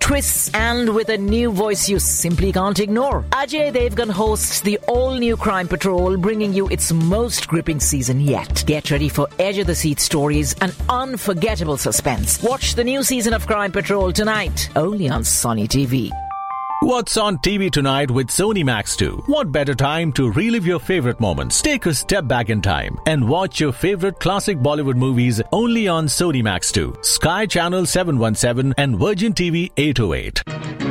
twists, and with a new voice you simply can't ignore. Ajay Devgan hosts the all-new Crime Patrol, bringing you its most gripping season yet. Get ready for edge-of-the-seat stories and unforgettable suspense. Watch the new season of Crime Patrol tonight, only on Sony TV. What's on TV tonight with Sony Max 2? What better time to relive your favorite moments? Take a step back in time and watch your favorite classic Bollywood movies only on Sony Max 2, Sky Channel 717 and Virgin TV 808.